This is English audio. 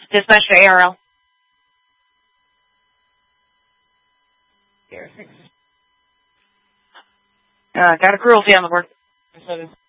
Dispatch to ARL. Got a cruelty on the board.